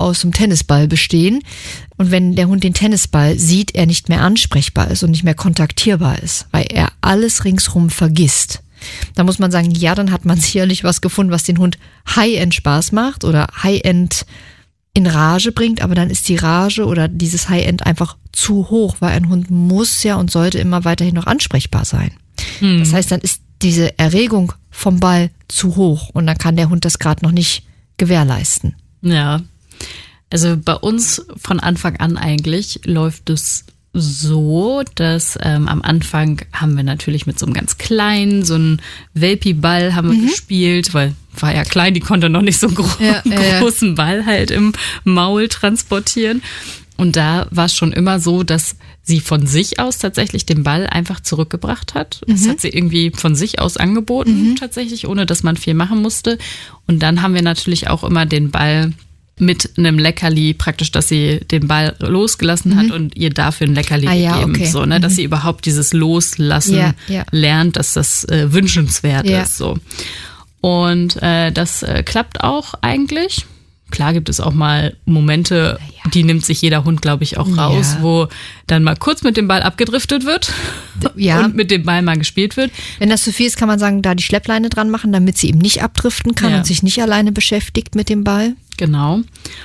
aus einem Tennisball bestehen. Und wenn der Hund den Tennisball sieht, er nicht mehr ansprechbar ist und nicht mehr kontaktierbar ist, weil er alles ringsrum vergisst. Da muss man sagen, ja, dann hat man sicherlich was gefunden, was den Hund High-End Spaß macht oder High-End in Rage bringt, aber dann ist die Rage oder dieses High-End einfach zu hoch, weil ein Hund muss ja und sollte immer weiterhin noch ansprechbar sein. Das heißt, dann ist diese Erregung vom Ball zu hoch und dann kann der Hund das gerade noch nicht gewährleisten. Ja, also bei uns von Anfang an eigentlich läuft es so, dass am Anfang haben wir natürlich mit so einem ganz kleinen, so einem Welpi-Ball haben wir gespielt, weil war ja klein, die konnte noch nicht so einen großen Ball halt im Maul transportieren. Und da war es schon immer so, dass sie von sich aus tatsächlich den Ball einfach zurückgebracht hat. Das hat sie irgendwie von sich aus angeboten, tatsächlich, ohne dass man viel machen musste. Und dann haben wir natürlich auch immer den Ball mit einem Leckerli, praktisch, dass sie den Ball losgelassen hat und ihr dafür ein Leckerli gegeben. Okay. So, ne, dass sie überhaupt dieses Loslassen lernt, dass das wünschenswert ist. So. Und das klappt auch eigentlich. Klar gibt es auch mal Momente, die nimmt sich jeder Hund, glaube ich, auch raus, wo dann mal kurz mit dem Ball abgedriftet wird und mit dem Ball mal gespielt wird. Wenn das zu viel ist, kann man sagen, da die Schleppleine dran machen, damit sie eben nicht abdriften kann und sich nicht alleine beschäftigt mit dem Ball. Genau.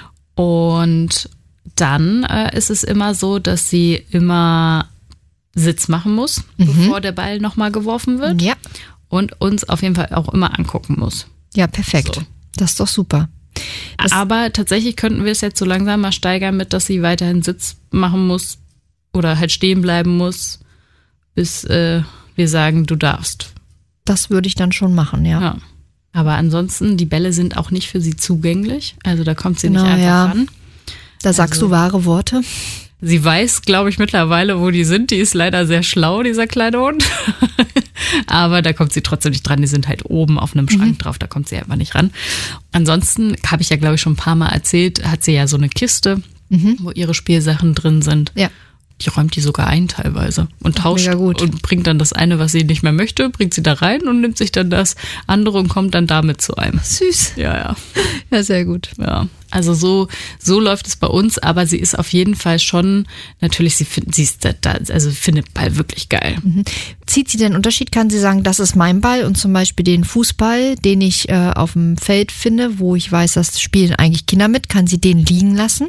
Und dann ist es immer so, dass sie immer Sitz machen muss, bevor der Ball nochmal geworfen wird. Ja. Und uns auf jeden Fall auch immer angucken muss. Ja, perfekt. So. Das ist doch super. Aber tatsächlich könnten wir es jetzt so langsam mal steigern mit, dass sie weiterhin Sitz machen muss oder halt stehen bleiben muss, bis wir sagen, du darfst. Das würde ich dann schon machen, ja. Aber ansonsten, die Bälle sind auch nicht für sie zugänglich. Also da kommt sie nicht einfach ran. Da sagst du wahre Worte. Sie weiß, glaube ich, mittlerweile, wo die sind. Die ist leider sehr schlau, dieser kleine Hund. Aber da kommt sie trotzdem nicht dran. Die sind halt oben auf einem Schrank drauf. Da kommt sie einfach nicht ran. Ansonsten, habe ich ja, glaube ich, schon ein paar Mal erzählt, hat sie ja so eine Kiste, wo ihre Spielsachen drin sind. Ja. Die räumt die sogar ein teilweise und tauscht und bringt dann das eine, was sie nicht mehr möchte, bringt sie da rein und nimmt sich dann das andere und kommt dann damit zu einem. Süß. Ja. Ja, sehr gut. Ja, also so läuft es bei uns, aber sie ist auf jeden Fall schon, natürlich, sie findet Ball wirklich geil. Zieht sie den Unterschied? Kann sie sagen, das ist mein Ball und zum Beispiel den Fußball, den ich auf dem Feld finde, wo ich weiß, das spielen eigentlich Kinder mit, kann sie den liegen lassen?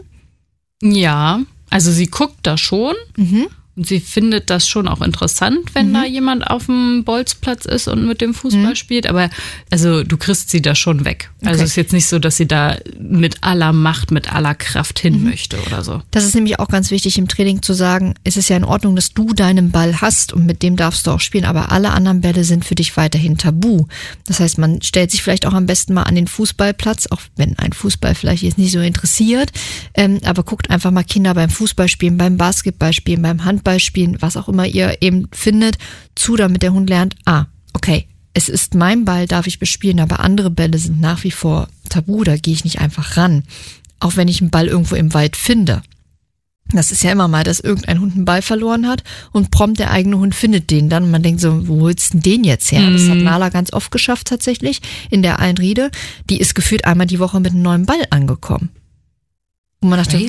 Ja. Also sie guckt da schon und sie findet das schon auch interessant, wenn da jemand auf dem Bolzplatz ist und mit dem Fußball spielt. Aber also du kriegst sie da schon weg. Also es ist jetzt nicht so, dass sie da mit aller Macht, mit aller Kraft hin möchte oder so. Das ist nämlich auch ganz wichtig im Training zu sagen, es ist ja in Ordnung, dass du deinen Ball hast und mit dem darfst du auch spielen, aber alle anderen Bälle sind für dich weiterhin tabu. Das heißt, man stellt sich vielleicht auch am besten mal an den Fußballplatz, auch wenn ein Fußball vielleicht jetzt nicht so interessiert, aber guckt einfach mal Kinder beim Fußballspielen, beim Basketballspielen, beim Handballspielen, was auch immer ihr eben findet, zu, damit der Hund lernt, okay, es ist mein Ball, darf ich bespielen, aber andere Bälle sind nach wie vor tabu, da gehe ich nicht einfach ran. Auch wenn ich einen Ball irgendwo im Wald finde. Das ist ja immer mal, dass irgendein Hund einen Ball verloren hat und prompt der eigene Hund findet den dann und man denkt so, wo holst du denn den jetzt her? Das hat Nala ganz oft geschafft tatsächlich in der Einriede. Die ist gefühlt einmal die Woche mit einem neuen Ball angekommen. Und man dachte,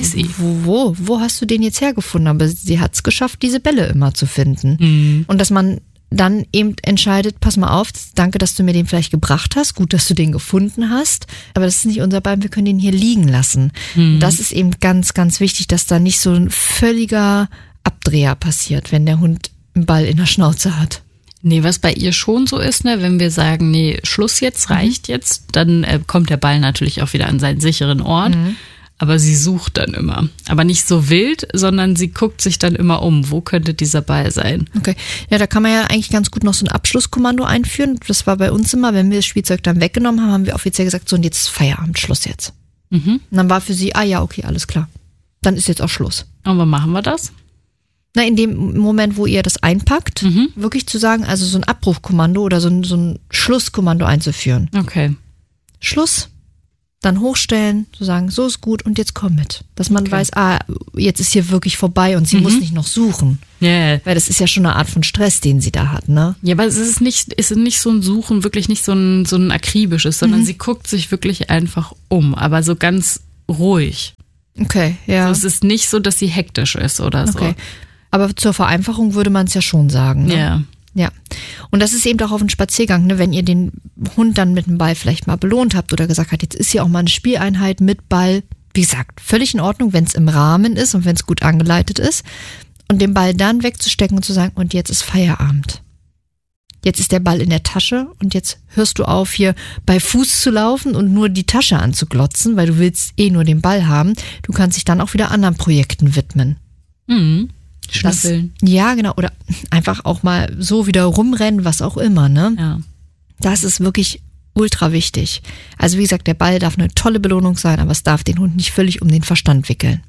wo hast du den jetzt hergefunden? Aber sie hat es geschafft, diese Bälle immer zu finden. Und dass man dann eben entscheidet, pass mal auf, danke, dass du mir den vielleicht gebracht hast, gut, dass du den gefunden hast, aber das ist nicht unser Ball, wir können den hier liegen lassen. Das ist eben ganz, ganz wichtig, dass da nicht so ein völliger Abdreher passiert, wenn der Hund einen Ball in der Schnauze hat. Nee, was bei ihr schon so ist, ne, wenn wir sagen, nee, Schluss jetzt, reicht jetzt, dann kommt der Ball natürlich auch wieder an seinen sicheren Ort. Aber sie sucht dann immer. Aber nicht so wild, sondern sie guckt sich dann immer um. Wo könnte dieser Ball sein? Okay. Ja, da kann man ja eigentlich ganz gut noch so ein Abschlusskommando einführen. Das war bei uns immer, wenn wir das Spielzeug dann weggenommen haben, haben wir offiziell gesagt, so und jetzt ist Feierabend, Schluss jetzt. Und dann war für sie, ja, okay, alles klar. Dann ist jetzt auch Schluss. Und wann machen wir das? Na, in dem Moment, wo ihr das einpackt, wirklich zu sagen, also so ein Abrufkommando oder so ein Schlusskommando einzuführen. Okay. Schluss. Dann hochstellen, zu sagen, so ist gut und jetzt komm mit. Dass man weiß, jetzt ist hier wirklich vorbei und sie muss nicht noch suchen. Yeah. Weil das ist ja schon eine Art von Stress, den sie da hat, ne? Ja, aber es ist nicht so ein Suchen, wirklich nicht so ein akribisches, sondern sie guckt sich wirklich einfach um. Aber so ganz ruhig. Okay, ja. Also es ist nicht so, dass sie hektisch ist oder so. Okay. Aber zur Vereinfachung würde man es ja schon sagen. Ne? Ja. Ja. Und das ist eben auch auf einen Spaziergang, ne? Wenn ihr den Hund dann mit dem Ball vielleicht mal belohnt habt oder gesagt habt, jetzt ist hier auch mal eine Spieleinheit mit Ball. Wie gesagt, völlig in Ordnung, wenn es im Rahmen ist und wenn es gut angeleitet ist. Und den Ball dann wegzustecken und zu sagen, und jetzt ist Feierabend. Jetzt ist der Ball in der Tasche und jetzt hörst du auf, hier bei Fuß zu laufen und nur die Tasche anzuglotzen, weil du willst nur den Ball haben. Du kannst dich dann auch wieder anderen Projekten widmen. Mhm. Schnüffeln. Ja, genau. Oder einfach auch mal so wieder rumrennen, was auch immer, ne? Ja. Das ist wirklich ultra wichtig. Also wie gesagt, der Ball darf eine tolle Belohnung sein, aber es darf den Hund nicht völlig um den Verstand wickeln.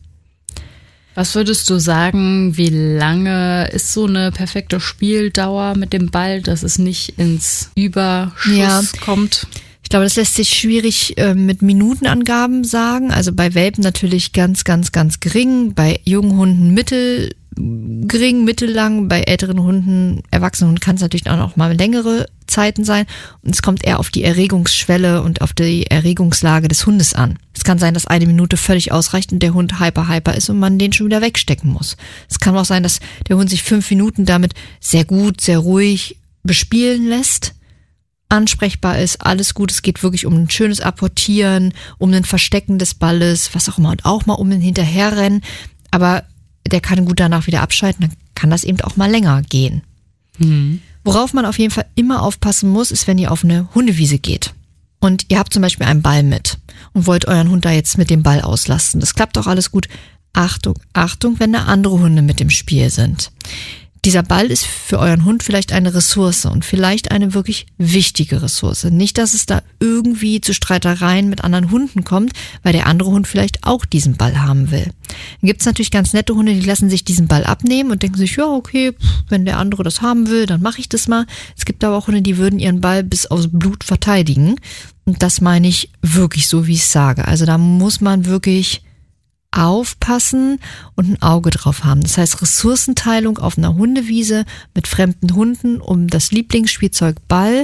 Was würdest du sagen, wie lange ist so eine perfekte Spieldauer mit dem Ball, dass es nicht ins Überschuss kommt? Ich glaube, das lässt sich schwierig mit Minutenangaben sagen. Also bei Welpen natürlich ganz, ganz, ganz gering. Bei jungen Hunden gering, mittellang. Bei älteren Hunden, erwachsenen Hunden kann es natürlich auch noch mal längere Zeiten sein. Und es kommt eher auf die Erregungsschwelle und auf die Erregungslage des Hundes an. Es kann sein, dass 1 Minute völlig ausreicht und der Hund hyper ist und man den schon wieder wegstecken muss. Es kann auch sein, dass der Hund sich 5 Minuten damit sehr gut, sehr ruhig bespielen lässt. Ansprechbar ist, alles gut, es geht wirklich um ein schönes Apportieren, um ein Verstecken des Balles, was auch immer, und auch mal um ein Hinterherrennen, aber der kann gut danach wieder abschalten, dann kann das eben auch mal länger gehen. Mhm. Worauf man auf jeden Fall immer aufpassen muss, ist, wenn ihr auf eine Hundewiese geht und ihr habt zum Beispiel einen Ball mit und wollt euren Hund da jetzt mit dem Ball auslasten. Das klappt auch alles gut. Achtung, Achtung, wenn da andere Hunde mit im Spiel sind. Dieser Ball ist für euren Hund vielleicht eine Ressource und vielleicht eine wirklich wichtige Ressource. Nicht, dass es da irgendwie zu Streitereien mit anderen Hunden kommt, weil der andere Hund vielleicht auch diesen Ball haben will. Dann gibt es natürlich ganz nette Hunde, die lassen sich diesen Ball abnehmen und denken sich, ja okay, wenn der andere das haben will, dann mache ich das mal. Es gibt aber auch Hunde, die würden ihren Ball bis aufs Blut verteidigen. Und das meine ich wirklich so, wie ich es sage. Also da muss man wirklich aufpassen und ein Auge drauf haben. Das heißt, Ressourcenteilung auf einer Hundewiese mit fremden Hunden um das Lieblingsspielzeug Ball.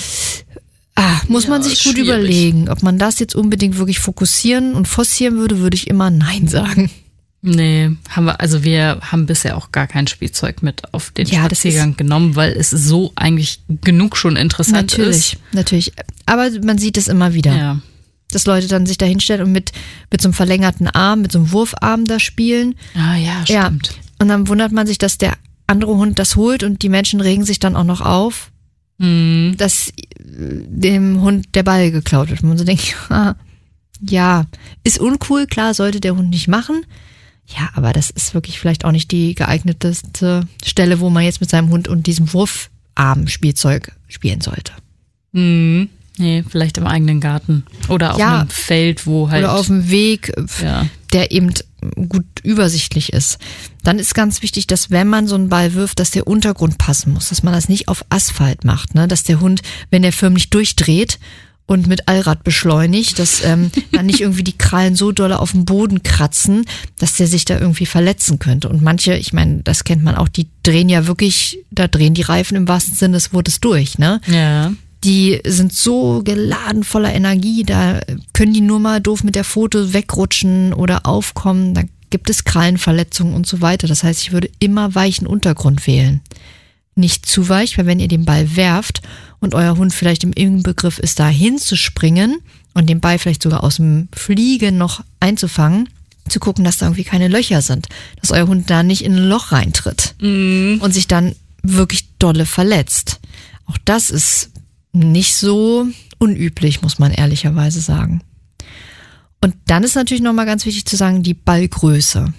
Muss man sich gut überlegen. Ob man das jetzt unbedingt wirklich fokussieren und forcieren würde ich immer Nein sagen. Nee, wir haben bisher auch gar kein Spielzeug mit auf den Spaziergang genommen, weil es so eigentlich genug schon interessant ist. Natürlich. Aber man sieht es immer wieder. Ja. Dass Leute dann sich da hinstellen und mit so einem verlängerten Arm, mit so einem Wurfarm da spielen. Ah ja, stimmt. Ja. Und dann wundert man sich, dass der andere Hund das holt und die Menschen regen sich dann auch noch auf, dass dem Hund der Ball geklaut wird. Und man so denkt, ja, ist uncool, klar, sollte der Hund nicht machen. Ja, aber das ist wirklich vielleicht auch nicht die geeigneteste Stelle, wo man jetzt mit seinem Hund und diesem Wurfarm-Spielzeug spielen sollte. Nee, vielleicht im eigenen Garten. Oder auf einem Feld, wo halt. Oder auf dem Weg, der eben gut übersichtlich ist. Dann ist ganz wichtig, dass wenn man so einen Ball wirft, dass der Untergrund passen muss. Dass man das nicht auf Asphalt macht, ne? Dass der Hund, wenn der förmlich durchdreht und mit Allrad beschleunigt, dass dann nicht irgendwie die Krallen so doll auf dem Boden kratzen, dass der sich da irgendwie verletzen könnte. Und manche, ich meine, das kennt man auch, die drehen ja wirklich, da drehen die Reifen im wahrsten Sinne des Wortes durch, ne? Ja. Die sind so geladen voller Energie, da können die nur mal doof mit der Pfote wegrutschen oder aufkommen, da gibt es Krallenverletzungen und so weiter. Das heißt, ich würde immer weichen Untergrund wählen. Nicht zu weich, weil wenn ihr den Ball werft und euer Hund vielleicht im Inbegriff ist, da hinzuspringen und den Ball vielleicht sogar aus dem Fliegen noch einzufangen, zu gucken, dass da irgendwie keine Löcher sind, dass euer Hund da nicht in ein Loch reintritt und sich dann wirklich dolle verletzt. Auch das ist nicht so unüblich, muss man ehrlicherweise sagen. Und dann ist natürlich nochmal ganz wichtig zu sagen, die Ballgröße.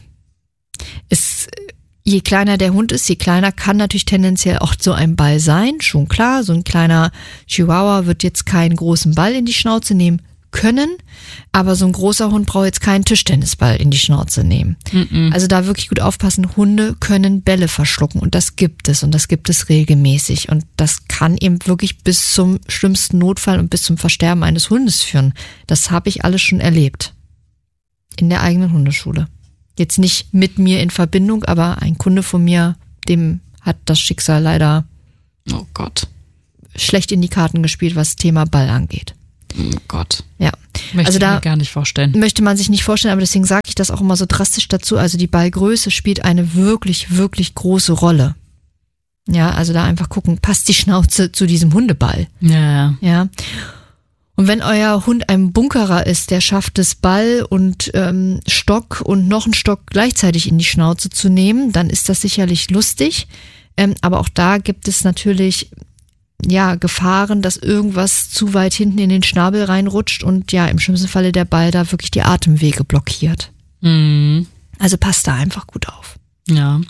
Je kleiner der Hund ist, je kleiner kann natürlich tendenziell auch so ein Ball sein. Schon klar, so ein kleiner Chihuahua wird jetzt keinen großen Ball in die Schnauze nehmen können, aber so ein großer Hund braucht jetzt keinen Tischtennisball in die Schnauze nehmen. Also da wirklich gut aufpassen, Hunde können Bälle verschlucken und das gibt es regelmäßig und das kann eben wirklich bis zum schlimmsten Notfall und bis zum Versterben eines Hundes führen. Das habe ich alles schon erlebt. In der eigenen Hundeschule. Jetzt nicht mit mir in Verbindung, aber ein Kunde von mir, dem hat das Schicksal leider oh Gott, schlecht in die Karten gespielt, was das Thema Ball angeht. Oh Gott. Ja. Möchte also ich da mir gar nicht vorstellen. Möchte man sich nicht vorstellen, aber deswegen sage ich das auch immer so drastisch dazu. Also die Ballgröße spielt eine wirklich, wirklich große Rolle. Ja, also da einfach gucken, passt die Schnauze zu diesem Hundeball? Ja. Ja. Und wenn euer Hund ein Bunkerer ist, der schafft es, Ball und Stock und noch einen Stock gleichzeitig in die Schnauze zu nehmen, dann ist das sicherlich lustig. Aber auch da gibt es natürlich Gefahren, dass irgendwas zu weit hinten in den Schnabel reinrutscht und im schlimmsten Falle der Ball da wirklich die Atemwege blockiert. Mhm. Also passt da einfach gut auf. Ja.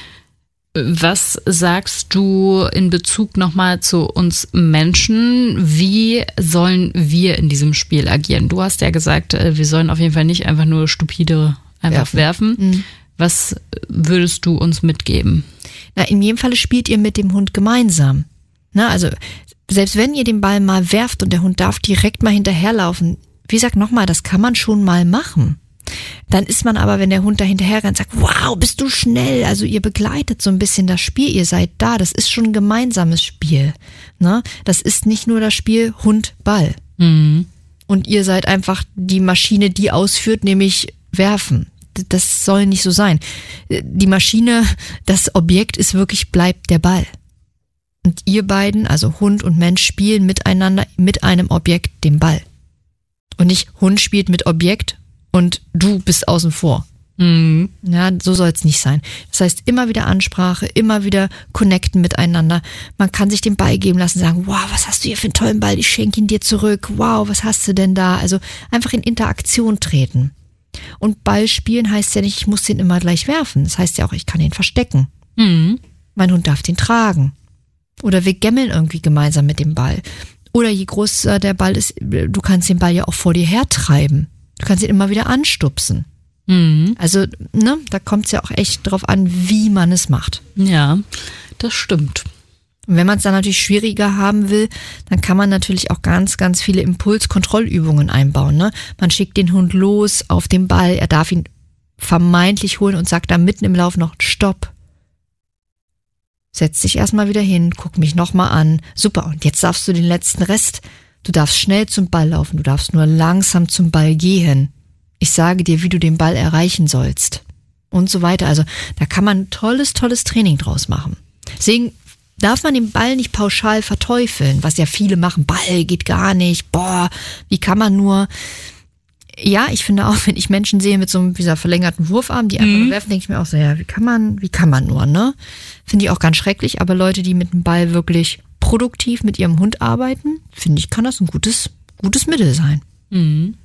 Was sagst du in Bezug nochmal zu uns Menschen? Wie sollen wir in diesem Spiel agieren? Du hast ja gesagt, wir sollen auf jeden Fall nicht einfach nur stupide werfen. Mhm. Was würdest du uns mitgeben? Na, in jedem Falle spielt ihr mit dem Hund gemeinsam. Na, also selbst wenn ihr den Ball mal werft und der Hund darf direkt mal hinterherlaufen, wie gesagt nochmal, das kann man schon mal machen. Dann ist man aber, wenn der Hund da hinterher rennt, sagt, wow, bist du schnell. Also ihr begleitet so ein bisschen das Spiel, ihr seid da. Das ist schon ein gemeinsames Spiel. Ne? Das ist nicht nur das Spiel Hund-Ball. Mhm. Und ihr seid einfach die Maschine, die ausführt, nämlich werfen. Das soll nicht so sein. Die Maschine, das Objekt ist wirklich, bleibt der Ball. Und ihr beiden, also Hund und Mensch, spielen miteinander mit einem Objekt, dem Ball. Und nicht Hund spielt mit Objekt und du bist außen vor. Mhm. Ja, so soll es nicht sein. Das heißt, immer wieder Ansprache, immer wieder connecten miteinander. Man kann sich den Ball geben lassen, sagen, wow, was hast du hier für einen tollen Ball, ich schenke ihn dir zurück. Wow, was hast du denn da? Also einfach in Interaktion treten. Und Ball spielen heißt ja nicht, ich muss den immer gleich werfen. Das heißt ja auch, ich kann ihn verstecken. Mhm. Mein Hund darf den tragen. Oder wir gammeln irgendwie gemeinsam mit dem Ball. Oder je größer der Ball ist, du kannst den Ball ja auch vor dir hertreiben. Du kannst ihn immer wieder anstupsen. Mhm. Also, ne, da kommt es ja auch echt drauf an, wie man es macht. Ja, das stimmt. Und wenn man es dann natürlich schwieriger haben will, dann kann man natürlich auch ganz, ganz viele Impulskontrollübungen einbauen. Ne? Man schickt den Hund los auf den Ball, er darf ihn vermeintlich holen und sagt dann mitten im Lauf noch Stopp. Setz dich erstmal wieder hin, guck mich nochmal an. Super, und jetzt darfst du den letzten Rest. Du darfst schnell zum Ball laufen, du darfst nur langsam zum Ball gehen. Ich sage dir, wie du den Ball erreichen sollst. Und so weiter. Also da kann man tolles Training draus machen. Deswegen darf man den Ball nicht pauschal verteufeln, was ja viele machen. Ball geht gar nicht. Boah, wie kann man nur... Ja, ich finde auch, wenn ich Menschen sehe mit so einem dieser verlängerten Wurfarm, die einfach nur werfen, denke ich mir auch so, ja, wie kann man nur, ne? Finde ich auch ganz schrecklich, aber Leute, die mit dem Ball wirklich produktiv mit ihrem Hund arbeiten, finde ich, kann das ein gutes Mittel sein. Mhm.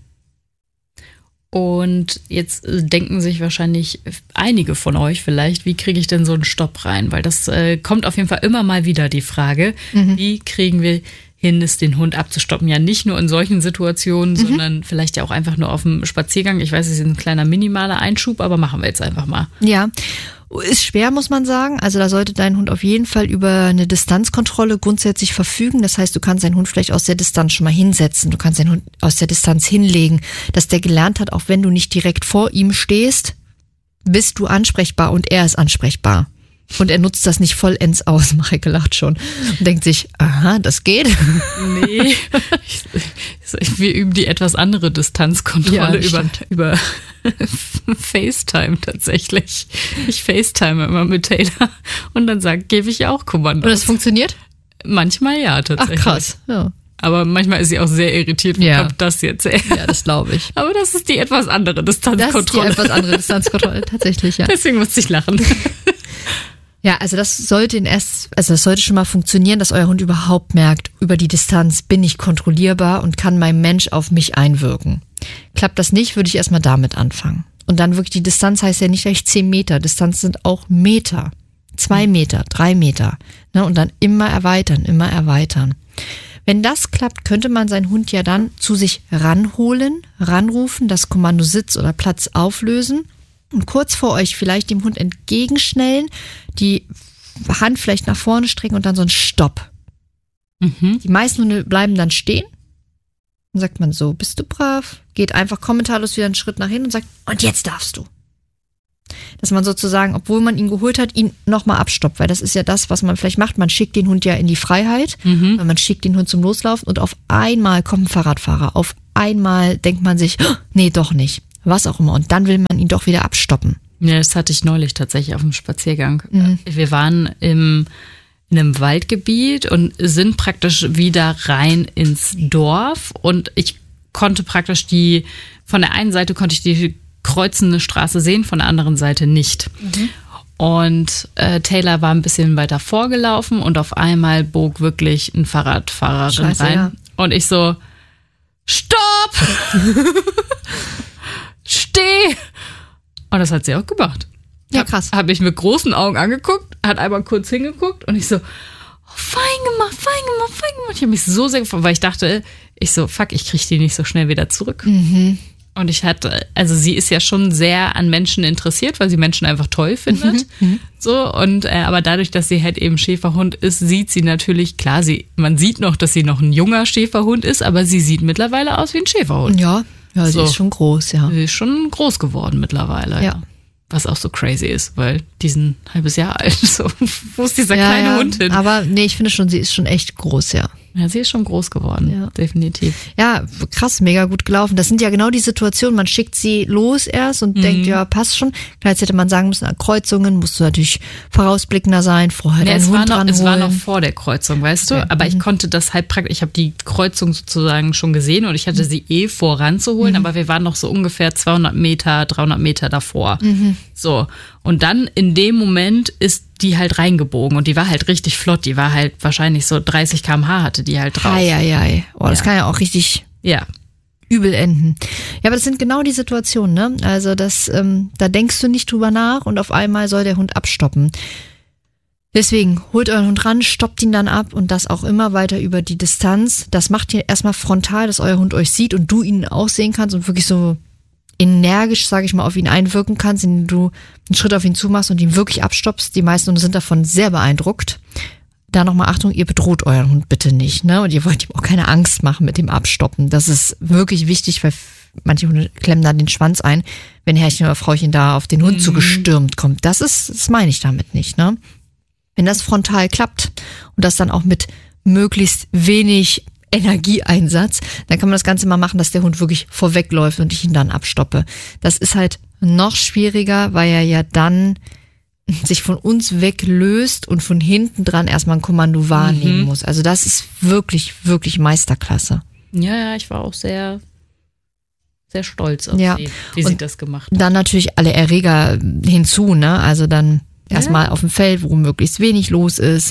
Und jetzt denken sich wahrscheinlich einige von euch vielleicht, wie kriege ich denn so einen Stopp rein? Weil das kommt auf jeden Fall immer mal wieder die Frage, wie kriegen wir hin, es den Hund abzustoppen? Ja, nicht nur in solchen Situationen, sondern vielleicht ja auch einfach nur auf dem Spaziergang. Ich weiß, es ist ein kleiner minimaler Einschub, aber machen wir jetzt einfach mal. Ja, ist schwer, muss man sagen. Also da sollte dein Hund auf jeden Fall über eine Distanzkontrolle grundsätzlich verfügen. Das heißt, du kannst deinen Hund vielleicht aus der Distanz schon mal hinsetzen. Du kannst deinen Hund aus der Distanz hinlegen, dass der gelernt hat, auch wenn du nicht direkt vor ihm stehst, bist du ansprechbar und er ist ansprechbar. Und er nutzt das nicht vollends aus. Marike lacht schon und denkt sich, aha, das geht. Nee, wir üben die etwas andere Distanzkontrolle über FaceTime tatsächlich. Ich FaceTime immer mit Taylor und dann gebe ich auch Kommandos. Und das funktioniert? Manchmal ja, tatsächlich. Ach krass, ja. Aber manchmal ist sie auch sehr irritiert, wie kommt das jetzt her? Ja, das glaube ich. Aber das ist die etwas andere Distanzkontrolle. Tatsächlich, ja. Deswegen musste ich lachen. Ja, also das sollte schon mal funktionieren, dass euer Hund überhaupt merkt, über die Distanz bin ich kontrollierbar und kann mein Mensch auf mich einwirken. Klappt das nicht, würde ich erstmal damit anfangen. Und dann wirklich, die Distanz heißt ja nicht gleich 10 Meter, Distanz sind auch Meter, 2 Meter, 3 Meter. Ne? Und dann immer erweitern. Wenn das klappt, könnte man seinen Hund ja dann zu sich ranrufen, das Kommando Sitz oder Platz auflösen. Und kurz vor euch vielleicht dem Hund entgegenschnellen, die Hand vielleicht nach vorne strecken und dann so ein Stopp. Die meisten Hunde bleiben dann stehen. Dann sagt man so, bist du brav? Geht einfach kommentarlos wieder einen Schritt nach hinten und sagt, und jetzt darfst du. dass man sozusagen, obwohl man ihn geholt hat, ihn nochmal abstoppt, weil das ist ja das, was man vielleicht macht. Man schickt den Hund ja in die Freiheit, weil man schickt den Hund zum Loslaufen und auf einmal kommt ein Fahrradfahrer. Auf einmal denkt man sich, oh, nee, doch nicht, was auch immer. Und dann will man ihn doch wieder abstoppen. Ja, das hatte ich neulich tatsächlich auf dem Spaziergang. Wir waren in einem Waldgebiet und sind praktisch wieder rein ins Dorf und ich konnte praktisch von der einen Seite konnte ich die kreuzende Straße sehen, von der anderen Seite nicht. Und Taylor war ein bisschen weiter vorgelaufen und auf einmal bog wirklich ein Fahrradfahrerin rein. Ja. Und ich so, stopp! Steh! Und das hat sie auch gemacht. Ja, krass. Hab ich mit großen Augen angeguckt, hat einmal kurz hingeguckt und ich so, fein gemacht. Ich habe mich so sehr gefreut, weil ich dachte, fuck, ich kriege die nicht so schnell wieder zurück. Und sie ist ja schon sehr an Menschen interessiert, weil sie Menschen einfach toll findet. So, und aber dadurch, dass sie halt eben Schäferhund ist, sieht sie natürlich, klar, man sieht noch, dass sie noch ein junger Schäferhund ist, aber sie sieht mittlerweile aus wie ein Schäferhund. Ja, sie ist schon groß, ja. Sie ist schon groß geworden mittlerweile, ja. Was auch so crazy ist, weil die sind ein halbes Jahr alt. So, wo ist dieser kleine Hund hin? Aber nee, ich finde schon, sie ist schon echt groß, ja. Ja, sie ist schon groß geworden, definitiv. Ja, krass, mega gut gelaufen. Das sind ja genau die Situationen, man schickt sie los erst und denkt, ja, passt schon. Klar, jetzt hätte man sagen müssen, an Kreuzungen musst du natürlich vorausblickender sein, vorher deinen Hund ranholen. Es war noch vor der Kreuzung, weißt du? Aber ich konnte das halt praktisch, ich habe die Kreuzung sozusagen schon gesehen und ich hatte sie voranzuholen, aber wir waren noch so ungefähr 200 Meter, 300 Meter davor. So, und dann in dem Moment ist die halt reingebogen und die war halt richtig flott. Die war halt wahrscheinlich so 30 km/h hatte die halt drauf. Das kann ja auch richtig übel enden. Ja, aber das sind genau die Situationen, ne? Also da denkst du nicht drüber nach und auf einmal soll der Hund abstoppen. Deswegen holt euren Hund ran, stoppt ihn dann ab und das auch immer weiter über die Distanz. Das macht ihr erstmal frontal, dass euer Hund euch sieht und du ihn auch sehen kannst und wirklich so energisch, sage ich mal, auf ihn einwirken kannst, indem du einen Schritt auf ihn zumachst und ihn wirklich abstoppst. Die meisten Hunde sind davon sehr beeindruckt. Da nochmal Achtung, ihr bedroht euren Hund bitte nicht, ne? Und ihr wollt ihm auch keine Angst machen mit dem Abstoppen. Das ist wirklich wichtig, weil manche Hunde klemmen da den Schwanz ein, wenn Herrchen oder Frauchen da auf den Hund zugestürmt kommt. Das meine ich damit nicht, ne? Wenn das frontal klappt und das dann auch mit möglichst wenig Energieeinsatz, dann kann man das Ganze mal machen, dass der Hund wirklich vorwegläuft und ich ihn dann abstoppe. Das ist halt noch schwieriger, weil er ja dann sich von uns weglöst und von hinten dran erstmal ein Kommando wahrnehmen muss. Also das ist wirklich, wirklich Meisterklasse. Ja, ich war auch sehr, sehr stolz auf sie, wie sie das gemacht hat. Dann natürlich alle Erreger hinzu, ne? Also dann erstmal auf dem Feld, wo möglichst wenig los ist.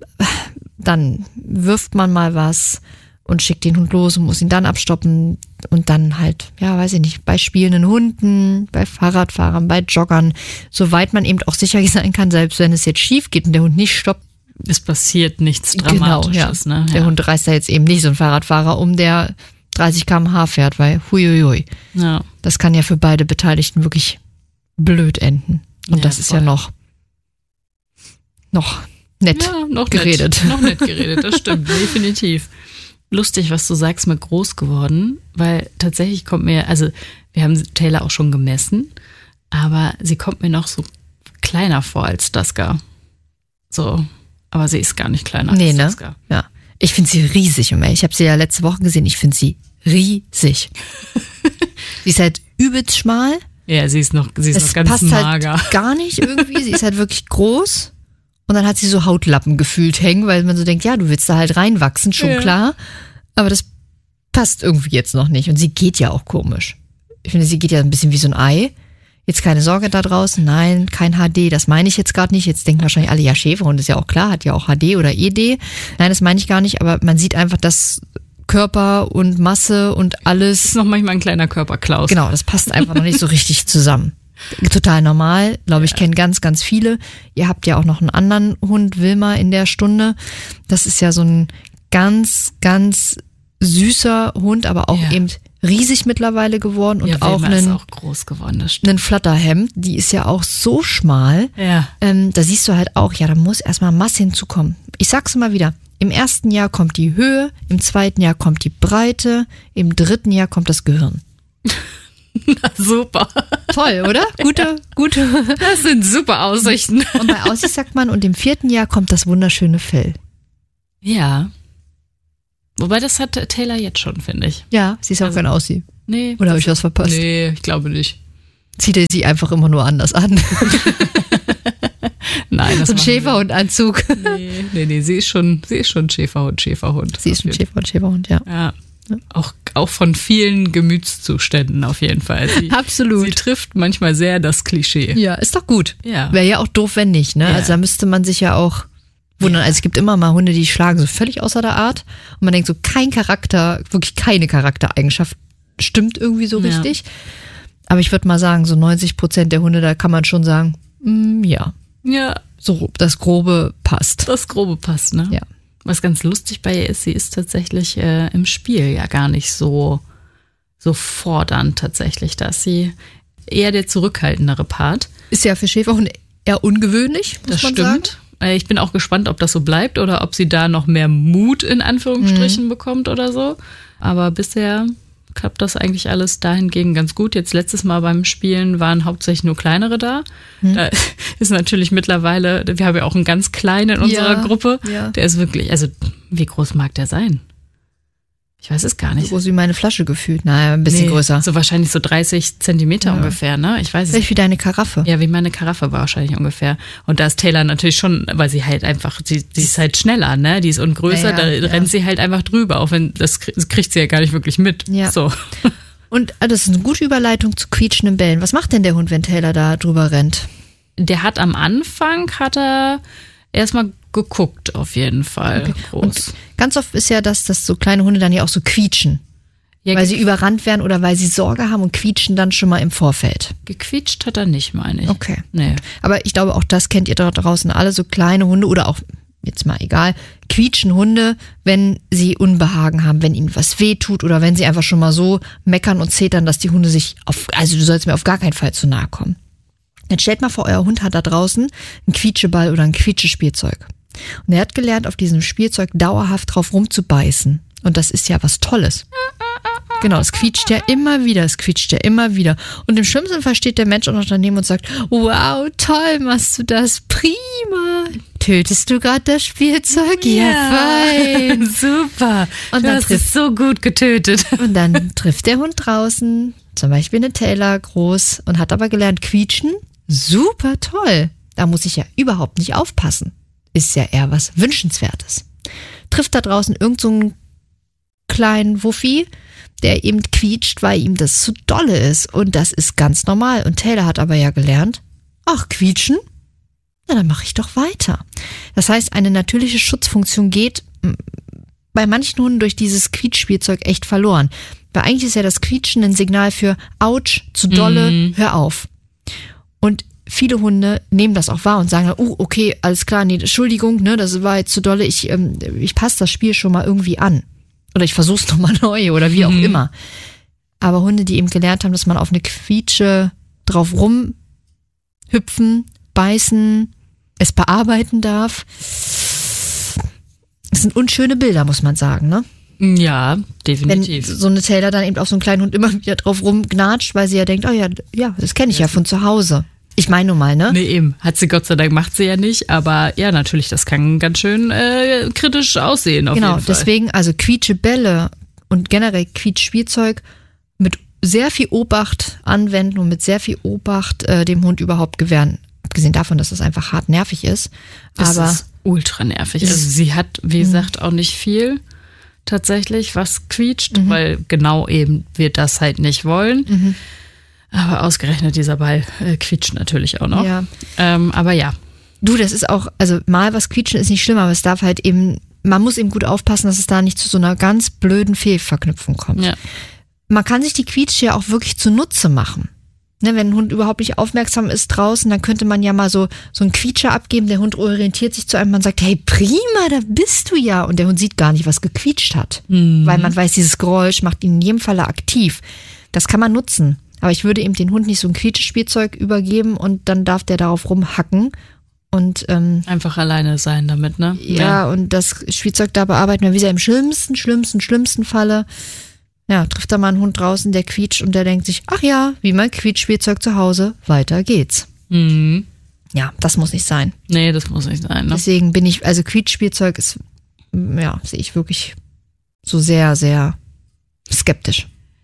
Dann wirft man mal was und schickt den Hund los und muss ihn dann abstoppen und dann halt, weiß ich nicht, bei spielenden Hunden, bei Fahrradfahrern, bei Joggern, soweit man eben auch sicher sein kann, selbst wenn es jetzt schief geht und der Hund nicht stoppt. Es passiert nichts Dramatisches, ne? Der Hund reißt da jetzt eben nicht so einen Fahrradfahrer um, der 30 km/h fährt, weil huiuiui. Ja. Das kann ja für beide Beteiligten wirklich blöd enden. Und das ist ja noch nett geredet. Noch nett geredet, das stimmt, definitiv. Lustig, was du sagst mit groß geworden, weil tatsächlich kommt mir, also wir haben Taylor auch schon gemessen, aber sie kommt mir noch so kleiner vor als Dusker. So, aber sie ist gar nicht kleiner als Dusker. Ja, ich finde sie riesig. Ich habe sie ja letzte Woche gesehen, ich finde sie riesig. Sie ist halt übelst schmal. Ja, sie ist noch ganz passt mager. Halt gar nicht irgendwie, sie ist halt wirklich groß. Und dann hat sie so Hautlappen gefühlt hängen, weil man so denkt, ja, du willst da halt reinwachsen, schon klar. Aber das passt irgendwie jetzt noch nicht. Und sie geht ja auch komisch. Ich finde, sie geht ja ein bisschen wie so ein Ei. Jetzt keine Sorge da draußen. Nein, kein HD. Das meine ich jetzt gerade nicht. Jetzt denken wahrscheinlich alle, ja, Schäferhund ist ja auch klar, hat ja auch HD oder ED. Nein, das meine ich gar nicht. Aber man sieht einfach, dass Körper und Masse und alles. Das ist noch manchmal ein kleiner Körperklaus. Genau, das passt einfach noch nicht so richtig zusammen. Total normal, glaube ich, kennen ganz, ganz viele. Ihr habt ja auch noch einen anderen Hund, Wilma, in der Stunde. Das ist ja so ein ganz, ganz süßer Hund, aber auch eben riesig mittlerweile geworden und auch ist auch groß geworden, das stimmt. Einen Flatterhemd, die ist ja auch so schmal. Ja. Da siehst du halt auch, da muss erstmal Masse hinzukommen. Ich sag's immer wieder, im ersten Jahr kommt die Höhe, im zweiten Jahr kommt die Breite, im dritten Jahr kommt das Gehirn. Na, super. Toll, oder? Gute. Das sind super Aussichten. Und bei Aussicht sagt man, und im 4. Jahr kommt das wunderschöne Fell. Ja. Wobei, das hat Taylor jetzt schon, finde ich. Ja, sie ist auch kein Aussie. Nee. Oder habe ich was verpasst? Nee, ich glaube nicht. Zieht er sie einfach immer nur anders an? Nein, das so ein Schäferhundanzug. Nee, sie ist schon Schäferhund. Sie ist ein Schäferhund, ja. Ja. Auch von vielen Gemütszuständen auf jeden Fall. Absolut. Sie trifft manchmal sehr das Klischee. Ja, ist doch gut. Ja. Wäre ja auch doof, wenn nicht, ne? Ja. Also da müsste man sich ja auch wundern. Also es gibt immer mal Hunde, die schlagen so völlig außer der Art. Und man denkt so, wirklich keine Charaktereigenschaft stimmt irgendwie so richtig. Aber ich würde mal sagen, so 90% der Hunde, da kann man schon sagen, ja. Ja. So, das Grobe passt. Das Grobe passt, ne? Ja. Was ganz lustig bei ihr ist, sie ist tatsächlich im Spiel ja gar nicht so fordernd tatsächlich. Da ist sie eher der zurückhaltendere Part. Ist ja für Schäferhunde eher ungewöhnlich, muss man sagen. Das stimmt. Ich bin auch gespannt, ob das so bleibt oder ob sie da noch mehr Mut in Anführungsstrichen bekommt oder so. Aber bisher klappt das eigentlich alles dahingegen ganz gut. Jetzt letztes Mal beim Spielen waren hauptsächlich nur kleinere da. Da ist natürlich mittlerweile, wir haben ja auch einen ganz kleinen in unserer Gruppe. Ja. Der ist wirklich, also wie groß mag der sein? Ich weiß es gar nicht. So groß wie meine Flasche gefühlt. Naja, ein bisschen größer. So wahrscheinlich so 30 Zentimeter ungefähr, ne? Ich weiß es. Vielleicht wie deine Karaffe. Ja, wie meine Karaffe war wahrscheinlich ungefähr. Und da ist Taylor natürlich schon, weil sie halt einfach, sie ist halt schneller, ne? Die ist größer, da rennt sie halt einfach drüber, auch wenn, das kriegt sie ja gar nicht wirklich mit. Ja. So. Und das ist eine gute Überleitung zu quietschenden Bällen. Was macht denn der Hund, wenn Taylor da drüber rennt? Der hat am Anfang, erstmal geguckt, auf jeden Fall. Okay. Groß. Und ganz oft ist ja dass so kleine Hunde dann ja auch so quietschen. Ja, weil sie überrannt werden oder weil sie Sorge haben und quietschen dann schon mal im Vorfeld. Gequietscht hat er nicht, meine ich. Okay. Nee. Aber ich glaube, auch das kennt ihr da draußen alle, so kleine Hunde oder auch, jetzt mal egal, quietschen Hunde, wenn sie Unbehagen haben, wenn ihnen was wehtut oder wenn sie einfach schon mal so meckern und zetern, dass die Hunde also du sollst mir auf gar keinen Fall zu nahe kommen. Jetzt stellt mal vor, euer Hund hat da draußen einen Quietscheball oder ein Quietschespielzeug. Und er hat gelernt, auf diesem Spielzeug dauerhaft drauf rumzubeißen. Und das ist ja was Tolles. Genau, es quietscht ja immer wieder. Und im schlimmsten Fall steht der Mensch auch noch daneben und sagt, wow, toll, machst du das, prima. Tötest du gerade das Spielzeug? Ja, fein. Super. Und du hast es so gut getötet. Und dann trifft der Hund draußen, zum Beispiel eine Taylor, groß, und hat aber gelernt, quietschen. Super toll. Da muss ich ja überhaupt nicht aufpassen. Ist ja eher was Wünschenswertes. Trifft da draußen irgend so einen kleinen Wuffi, der eben quietscht, weil ihm das zu dolle ist. Und das ist ganz normal. Und Taylor hat aber ja gelernt, ach, quietschen? Na, dann mache ich doch weiter. Das heißt, eine natürliche Schutzfunktion geht bei manchen Hunden durch dieses Quietschspielzeug echt verloren. Weil eigentlich ist ja das Quietschen ein Signal für Autsch, zu dolle, hör auf. Und viele Hunde nehmen das auch wahr und sagen, okay, alles klar, nee, Entschuldigung, ne, das war jetzt zu dolle, ich passe das Spiel schon mal irgendwie an. Oder ich versuch's nochmal neu oder wie auch immer. Aber Hunde, die eben gelernt haben, dass man auf eine Quietsche drauf rumhüpfen, beißen, es bearbeiten darf, das sind unschöne Bilder, muss man sagen, ne? Ja, definitiv. Wenn so eine Taylor dann eben auf so einen kleinen Hund immer wieder drauf rumgnatscht, weil sie ja denkt, oh ja, das kenne ich ja von zu Hause. Ich meine nun mal, ne? Nee, eben. Hat sie Gott sei Dank, macht sie ja nicht. Aber ja, natürlich, das kann ganz schön kritisch aussehen auf jeden Fall. Genau, deswegen also Quietschebälle und generell Quietschspielzeug mit sehr viel Obacht anwenden und mit sehr viel Obacht dem Hund überhaupt gewähren. Abgesehen davon, dass das einfach hart nervig ist. Das ist ultra nervig. Also sie hat, wie gesagt, auch nicht viel tatsächlich, was quietscht, weil genau eben wir das halt nicht wollen. Aber ausgerechnet dieser Ball quietscht natürlich auch noch. Ja. Aber ja. Du, das ist auch, also mal was quietschen ist nicht schlimm, aber es darf halt eben, man muss eben gut aufpassen, dass es da nicht zu so einer ganz blöden Fehlverknüpfung kommt. Ja. Man kann sich die Quietsche ja auch wirklich zunutze machen. Ne, wenn ein Hund überhaupt nicht aufmerksam ist draußen, dann könnte man ja mal so einen Quietscher abgeben, der Hund orientiert sich zu einem, man sagt, hey prima, da bist du ja. Und der Hund sieht gar nicht, was gequietscht hat. Weil man weiß, dieses Geräusch macht ihn in jedem Falle aktiv. Das kann man nutzen. Aber ich würde eben den Hund nicht so ein Quietschespielzeug übergeben und dann darf der darauf rumhacken. Und einfach alleine sein damit, ne? Ja, und das Spielzeug da bearbeiten wir, wie gesagt, im schlimmsten Falle Ja, trifft da mal einen Hund draußen, der quietscht und der denkt sich, ach ja, wie mein Quietschspielzeug zu Hause, weiter geht's. Mhm. Ja, das muss nicht sein. Nee, das muss nicht sein. Ne? Deswegen bin ich, also Quietschspielzeug ist, ja, sehe ich wirklich so sehr, sehr skeptisch.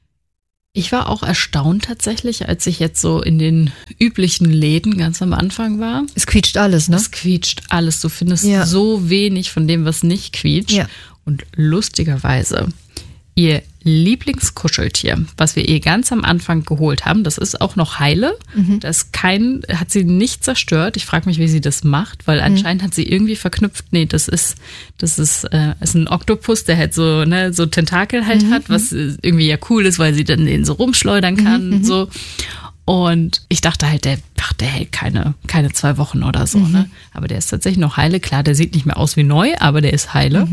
Ich war auch erstaunt tatsächlich, als ich jetzt so in den üblichen Läden ganz am Anfang war. Es quietscht alles, ne? Es quietscht alles. Du findest Ja. so wenig von dem, was nicht quietscht. Ja. Und lustigerweise, ihr Lieblingskuscheltier, was wir ihr ganz am Anfang geholt haben, das ist auch noch heile. Das hat sie nicht zerstört. Ich frage mich, wie sie das macht, weil anscheinend hat sie irgendwie verknüpft, nee, das ist ein Oktopus, der halt so, ne, so Tentakel halt hat, was irgendwie ja cool ist, weil sie dann den so rumschleudern kann und so. Und ich dachte halt, der hält keine 2 Wochen oder so, ne? Aber der ist tatsächlich noch heile. Klar, der sieht nicht mehr aus wie neu, aber der ist heile.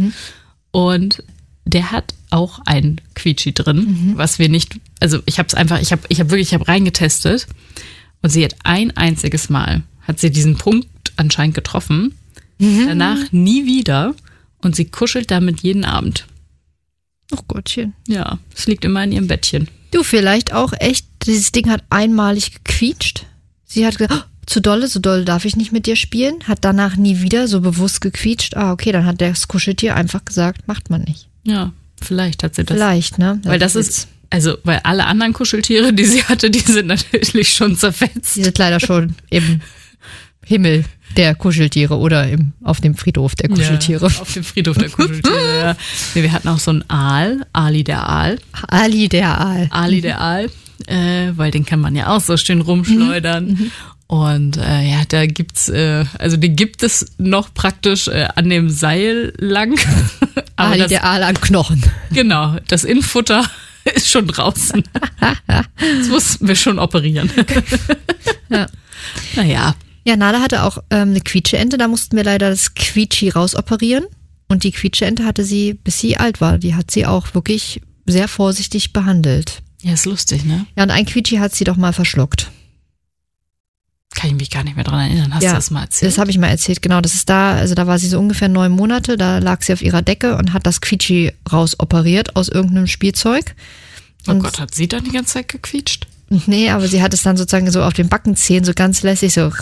Und der hat auch ein Quietschi drin, was wir nicht, also ich habe reingetestet und sie hat ein einziges Mal, hat sie diesen Punkt anscheinend getroffen, danach nie wieder und sie kuschelt damit jeden Abend. Ach Gottchen. Ja, es liegt immer in ihrem Bettchen. Du, vielleicht auch echt, dieses Ding hat einmalig gequietscht. Sie hat gesagt, so dolle darf ich nicht mit dir spielen, hat danach nie wieder so bewusst gequietscht. Ah, okay, dann hat das Kuscheltier einfach gesagt, macht man nicht. Ja, vielleicht hat sie das. Vielleicht, ne? Weil das ist, also, weil alle anderen Kuscheltiere, die sie hatte, die sind natürlich schon zerfetzt. Die sind leider schon im Himmel der Kuscheltiere oder auf dem Friedhof der Kuscheltiere. Ja, auf dem Friedhof der Kuscheltiere, ja. Nee, wir hatten auch so einen Aal, Ali der Aal. Ali der Aal. Ali der Aal, weil den kann man ja auch so schön rumschleudern. Und ja, da gibt's, also den gibt es noch praktisch an dem Seil lang. Aber Ali der Aal an Knochen. Genau, das Innenfutter ist schon draußen. Das mussten wir schon operieren. Ja. Naja. Ja, Nala hatte auch eine Quietscheente, da mussten wir leider das Quietschi rausoperieren. Und die Quietscheente hatte sie, bis sie alt war, die hat sie auch wirklich sehr vorsichtig behandelt. Ja, ist lustig, ne? Ja, und ein Quietschi hat sie doch mal verschluckt. Kann ich mich gar nicht mehr dran erinnern. Hast du das mal erzählt? Das habe ich mal erzählt, genau. Das ist da war sie so ungefähr 9 Monate, da lag sie auf ihrer Decke und hat das Quietschi rausoperiert aus irgendeinem Spielzeug. Oh Gott, hat sie dann die ganze Zeit gequietscht? Nee, aber sie hat es dann sozusagen so auf den Backenzähnen so ganz lässig so.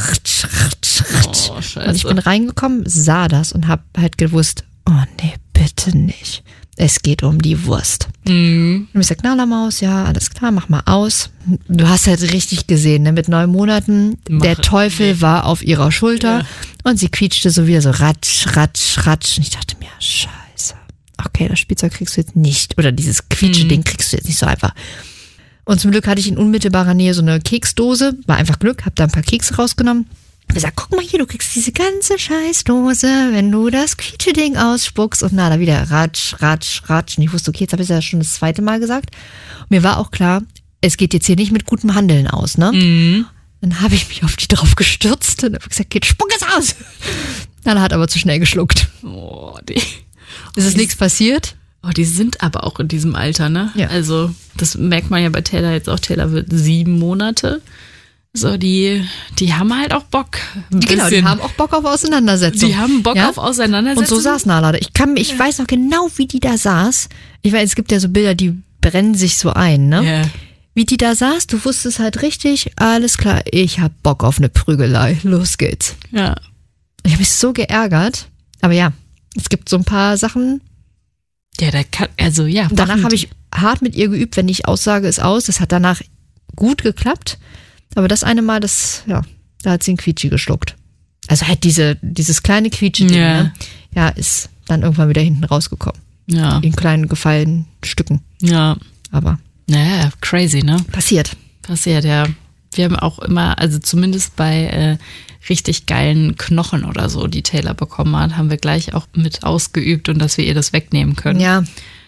Oh, scheiße. Und ich bin reingekommen, sah das und hab halt gewusst, oh nee, bitte nicht. Es geht um die Wurst. Und ich sag, Nala-Maus, ja, alles klar, mach mal aus. Du hast halt richtig gesehen, ne, mit 9 Monaten, der Teufel war auf ihrer Schulter und sie quietschte so wieder so ratsch, ratsch, ratsch. Und ich dachte mir, scheiße, okay, das Spielzeug kriegst du jetzt nicht, oder dieses Quietsche-Ding kriegst du jetzt nicht so einfach. Und zum Glück hatte ich in unmittelbarer Nähe so eine Keksdose, war einfach Glück, hab da ein paar Kekse rausgenommen. Ich gesagt, guck mal hier, du kriegst diese ganze Scheißdose, wenn du das Quietsche-Ding ausspuckst. Und da wieder ratsch, ratsch, ratsch. Und ich wusste, okay, jetzt habe ich es ja schon das 2. Mal gesagt. Und mir war auch klar, es geht jetzt hier nicht mit gutem Handeln aus, ne? Dann habe ich mich auf die drauf gestürzt und habe gesagt, geht, spuck es aus. Nala hat aber zu schnell geschluckt. Oh, Ist es nichts passiert? Oh, die sind aber auch in diesem Alter, ne? Ja. Also, das merkt man ja bei Taylor jetzt auch. Taylor wird 7 Monate. So, die haben halt auch Bock. Genau, die haben auch Bock auf Auseinandersetzung. Die haben Bock auf Auseinandersetzung. Und so saß Nala. Ich weiß noch genau, wie die da saß. Ich weiß, es gibt ja so Bilder, die brennen sich so ein, ne? Ja. Wie die da saß, du wusstest halt richtig, alles klar, ich hab Bock auf eine Prügelei. Los geht's. Ja. Ich habe mich so geärgert. Aber ja, es gibt so ein paar Sachen. Ja, Danach habe ich hart mit ihr geübt, wenn ich aussage, ist aus. Das hat danach gut geklappt. Aber das eine Mal, da hat sie ein Quietschi geschluckt. Also halt dieses kleine Quietschi-Ding, ne? Ja, ist dann irgendwann wieder hinten rausgekommen. Ja. In kleinen gefallenen Stücken. Ja. Aber. Naja, crazy, ne? Passiert, ja. Wir haben auch immer, also zumindest bei richtig geilen Knochen oder so, die Taylor bekommen hat, haben wir gleich auch mit ausgeübt und dass wir ihr das wegnehmen können. Ja.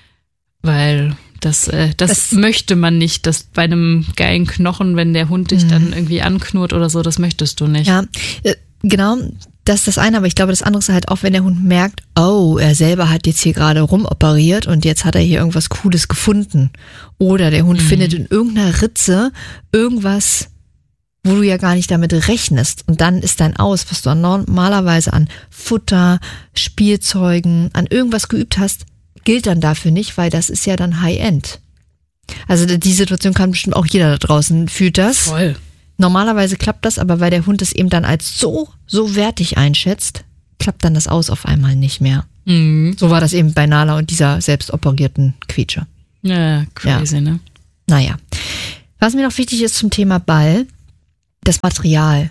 Weil das möchte man nicht, dass bei einem geilen Knochen, wenn der Hund dich dann irgendwie anknurrt oder so, das möchtest du nicht. Ja, genau, das ist das eine, aber ich glaube, das andere ist halt auch, wenn der Hund merkt, oh, er selber hat jetzt hier gerade rumoperiert und jetzt hat er hier irgendwas Cooles gefunden. Oder der Hund findet in irgendeiner Ritze irgendwas, wo du ja gar nicht damit rechnest. Und dann ist dein Aus, was du normalerweise an Futter, Spielzeugen, an irgendwas geübt hast, gilt dann dafür nicht, weil das ist ja dann High-End. Also die Situation kann bestimmt auch jeder da draußen, fühlt das. Voll. Normalerweise klappt das, aber weil der Hund es eben dann als so wertig einschätzt, klappt dann das Aus auf einmal nicht mehr. Mhm. So war das eben bei Nala und dieser selbstoperierten Quietsche. Ja, crazy, ne? Naja. Was mir noch wichtig ist zum Thema Ball, das Material.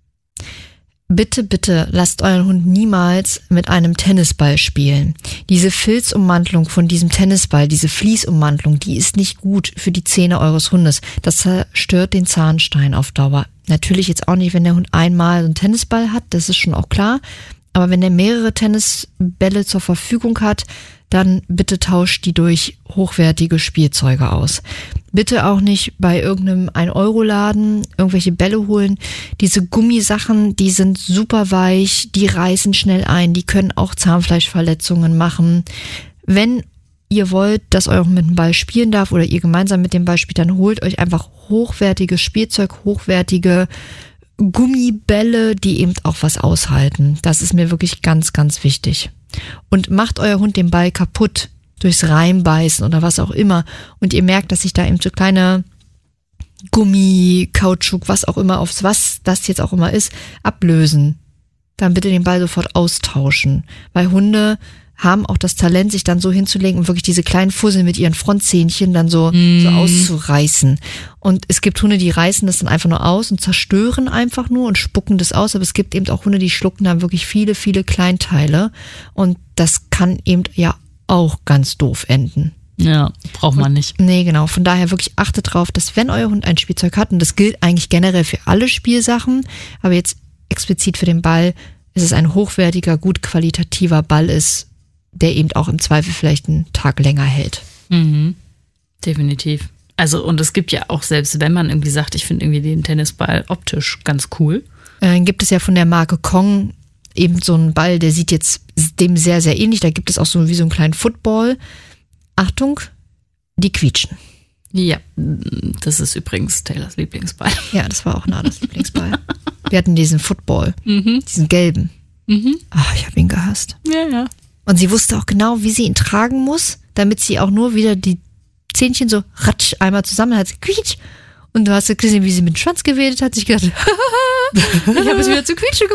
Bitte, bitte lasst euren Hund niemals mit einem Tennisball spielen. Diese Filzummantelung von diesem Tennisball, diese Vliesummantelung, die ist nicht gut für die Zähne eures Hundes. Das zerstört den Zahnstein auf Dauer. Natürlich jetzt auch nicht, wenn der Hund einmal einen Tennisball hat, das ist schon auch klar. Aber wenn er mehrere Tennisbälle zur Verfügung hat, dann bitte tauscht die durch hochwertige Spielzeuge aus. Bitte auch nicht bei irgendeinem 1-Euro-Laden irgendwelche Bälle holen. Diese Gummisachen, die sind super weich, die reißen schnell ein, die können auch Zahnfleischverletzungen machen. Wenn ihr wollt, dass euer Hund mit dem Ball spielen darf oder ihr gemeinsam mit dem Ball spielt, dann holt euch einfach hochwertiges Spielzeug, hochwertige Gummibälle, die eben auch was aushalten. Das ist mir wirklich ganz, ganz wichtig. Und macht euer Hund den Ball kaputt durchs Reinbeißen oder was auch immer und ihr merkt, dass sich da eben so kleine Gummi, Kautschuk, was auch immer, aufs was das jetzt auch immer ist, ablösen. Dann bitte den Ball sofort austauschen. Weil Hunde haben auch das Talent, sich dann so hinzulegen und wirklich diese kleinen Fussel mit ihren Frontzähnchen dann so auszureißen. Und es gibt Hunde, die reißen das dann einfach nur aus und zerstören einfach nur und spucken das aus. Aber es gibt eben auch Hunde, die schlucken dann wirklich viele, viele Kleinteile. Und das kann eben ja auch ganz doof enden. Ja, braucht man nicht. Nee, genau. Von daher wirklich achtet drauf, dass wenn euer Hund ein Spielzeug hat, und das gilt eigentlich generell für alle Spielsachen, aber jetzt explizit für den Ball, ist es ein hochwertiger, gut qualitativer Ball ist, der eben auch im Zweifel vielleicht einen Tag länger hält. Mhm. Definitiv. Also und es gibt ja auch, selbst wenn man irgendwie sagt, ich finde irgendwie den Tennisball optisch ganz cool. Gibt es ja von der Marke Kong eben so einen Ball, der sieht jetzt dem sehr, sehr ähnlich. Da gibt es auch so wie so einen kleinen Football. Achtung, die quietschen. Ja, das ist übrigens Taylors Lieblingsball. Ja, das war auch Nadas Lieblingsball. Wir hatten diesen Football, diesen gelben. Ach, ich habe ihn gehasst. Ja. Und sie wusste auch genau, wie sie ihn tragen muss, damit sie auch nur wieder die Zähnchen so ratsch einmal zusammen hat. Quietsch. Und du hast gesehen, wie sie mit dem Schwanz gewedelt hat. Ich gedacht, ich habe es wieder zu quietschen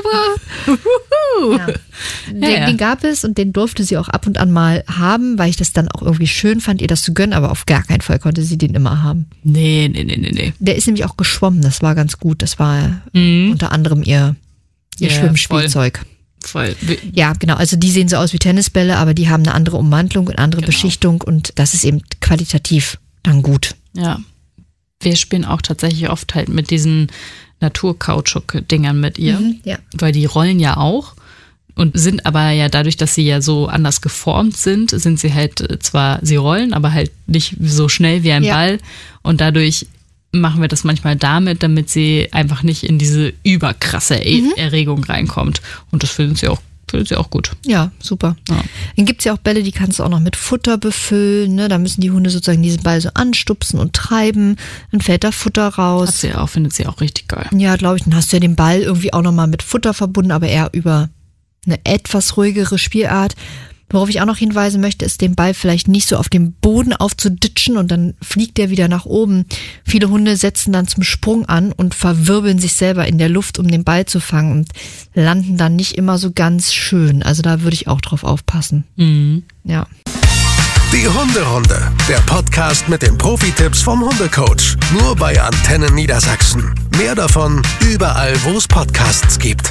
gebracht. Ja. Den gab es und den durfte sie auch ab und an mal haben, weil ich das dann auch irgendwie schön fand, ihr das zu gönnen. Aber auf gar keinen Fall konnte sie den immer haben. Nee. Der ist nämlich auch geschwommen. Das war ganz gut. Das war unter anderem ihr Schwimmspielzeug. Voll. Ja, genau. Also die sehen so aus wie Tennisbälle, aber die haben eine andere Ummantelung und andere Beschichtung und das ist eben qualitativ dann gut. Ja. Wir spielen auch tatsächlich oft halt mit diesen Naturkautschuk-Dingern mit ihr, weil die rollen ja auch und sind aber ja dadurch, dass sie ja so anders geformt sind sie halt zwar, sie rollen, aber halt nicht so schnell wie ein Ball und dadurch machen wir das manchmal damit sie einfach nicht in diese überkrasse Erregung reinkommt. Und das findet sie auch gut. Ja, super. Ja. Dann gibt's ja auch Bälle, die kannst du auch noch mit Futter befüllen. Ne? Da müssen die Hunde sozusagen diesen Ball so anstupsen und treiben. Dann fällt da Futter raus. Findet sie auch richtig geil. Ja, glaube ich. Dann hast du ja den Ball irgendwie auch nochmal mit Futter verbunden, aber eher über eine etwas ruhigere Spielart. Worauf ich auch noch hinweisen möchte, ist, den Ball vielleicht nicht so auf dem Boden aufzuditschen und dann fliegt der wieder nach oben. Viele Hunde setzen dann zum Sprung an und verwirbeln sich selber in der Luft, um den Ball zu fangen und landen dann nicht immer so ganz schön. Also da würde ich auch drauf aufpassen. Ja. Die Hunderunde, der Podcast mit den Profi-Tipps vom Hundecoach. Nur bei Antennen Niedersachsen. Mehr davon überall, wo es Podcasts gibt.